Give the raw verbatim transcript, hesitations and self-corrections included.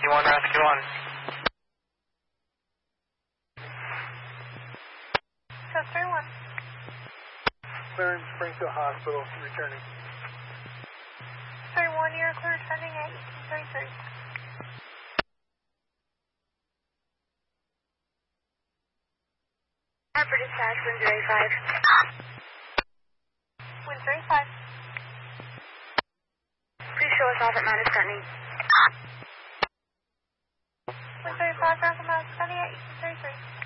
one, Rescue one. Chester one. Clearing Springfield Hospital, returning. Chester one, you're clear trending at eighteen thirty-three. Harper dispatch, one zero five. one zero five. Please show us off at Mount Escutney. one zero five, Rockland Mount Escutney at eighteen thirty-three.